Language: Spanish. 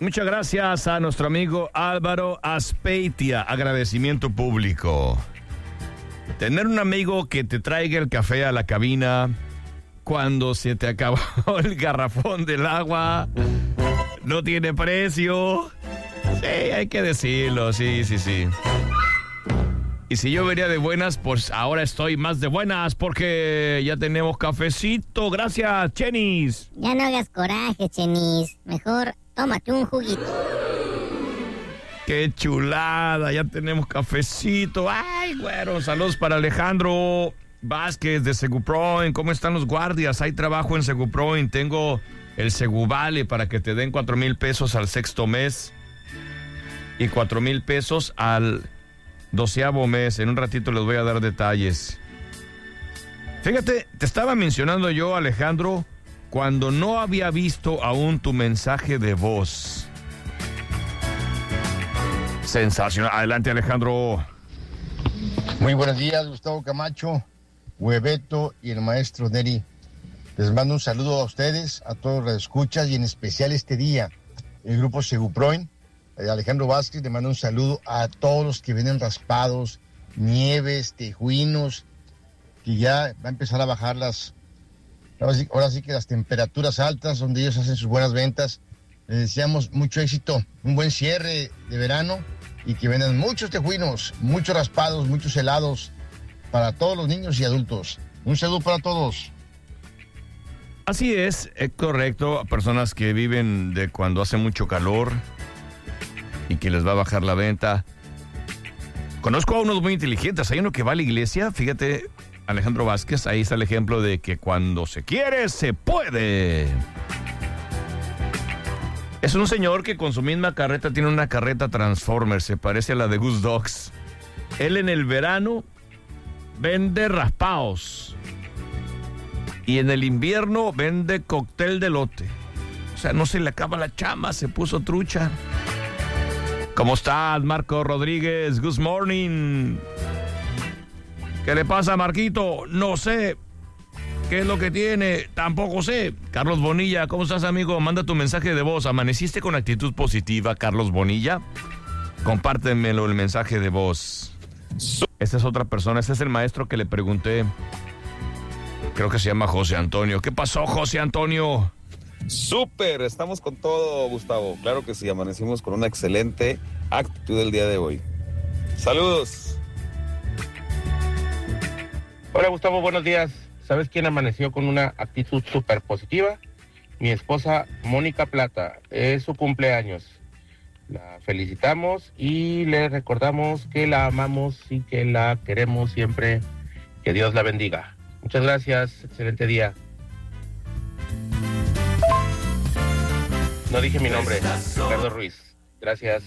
Muchas gracias a nuestro amigo Álvaro Aspeitia. Agradecimiento público. Tener un amigo que te traiga el café a la cabina cuando se te acabó el garrafón del agua no tiene precio. Sí, hay que decirlo, sí. Y si yo venía de buenas, pues ahora estoy más de buenas porque ya tenemos cafecito. Gracias, Chenis. Ya no hagas coraje, Chenis. Mejor tómate un juguito. ¡Qué chulada! Ya tenemos cafecito. ¡Ay, güero! Saludos para Alejandro Vázquez de Seguproin. ¿Cómo están los guardias? Hay trabajo en Seguproin. Tengo el Seguvale para que te den 4,000 pesos al sexto mes y 4,000 pesos al 12º mes. En un ratito les voy a dar detalles. Fíjate, te estaba mencionando yo, Alejandro, cuando no había visto aún tu mensaje de voz. Sensacional. Adelante, Alejandro. Muy buenos días, Gustavo Camacho, Hueveto y el maestro Neri. Les mando un saludo a ustedes, a todos los escuchas y en especial este día, el grupo Seguproin. Alejandro Vázquez le mando un saludo a todos los que vienen raspados, nieves, tejuinos, que ya va a empezar a bajar ahora sí que las temperaturas altas, donde ellos hacen sus buenas ventas. Les deseamos mucho éxito, un buen cierre de verano y que vendan muchos tejuinos, muchos raspados, muchos helados para todos los niños y adultos. Un saludo para todos. Así es correcto. A personas que viven de cuando hace mucho calor y que les va a bajar la venta. Conozco a unos muy inteligentes. Hay uno que va a la iglesia, fíjate, Alejandro Vázquez, ahí está el ejemplo de que cuando se quiere, se puede. Es un señor que con su misma carreta tiene una carreta Transformer, se parece a la de Goose Dogs. Él en el verano vende raspados y en el invierno vende cóctel de elote. O sea, no se le acaba la chamba, se puso trucha. ¿Cómo estás, Marco Rodríguez? Good morning. ¿Qué le pasa, Marquito? No sé. ¿Qué es lo que tiene? Tampoco sé. Carlos Bonilla, ¿cómo estás, amigo? Manda tu mensaje de voz. ¿Amaneciste con actitud positiva, Carlos Bonilla? Compártemelo el mensaje de voz. Esta es otra persona. Este es el maestro que le pregunté. Creo que se llama José Antonio. ¿Qué pasó, José Antonio? Súper, estamos con todo, Gustavo. Claro que sí, amanecimos con una excelente actitud el día de hoy. Saludos. Hola, Gustavo, buenos días. ¿Sabes quién amaneció con una actitud súper positiva? Mi esposa Mónica Plata. Es su cumpleaños. La felicitamos y le recordamos que la amamos y que la queremos siempre. Que Dios la bendiga. Muchas gracias. Excelente día. No dije mi nombre. Ricardo Ruiz. Gracias.